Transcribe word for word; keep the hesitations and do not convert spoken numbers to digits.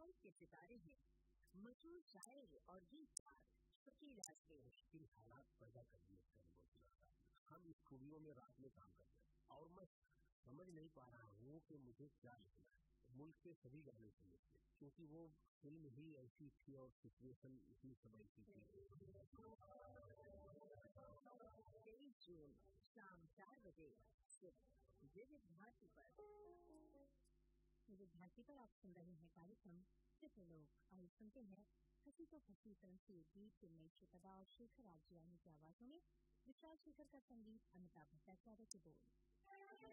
बॉलीवुड के सितारे हैं मशहूर शायर और गीतकार शकील आजमी। मुश्किल हालात पैदा कर दिए थे। हम स्टूडियो में रात में काम करते हैं और मैं समझ नहीं पा रहा हूँ कि मुझे क्या लिखना है। मुल्क के सभी गाने सुने थे क्योंकि वो फिल्म ही ऐसी थी और सिचुएशन इतनी सब ऐसी थी। तेईस जून शाम चार बजे सिर्फ विविध भारती पर। विविध भारती पर आप सुन रहे हैं कार्यक्रम चित्रलोक। आइए सुनते हैं हंसी तो हंसी फिल्म के गीत जिनमें श्रीपदा और शेखर आज्यानी की आवाजों में विशाल शेखर का संगीत, अमिताभ भट्टाचार्य के बोल।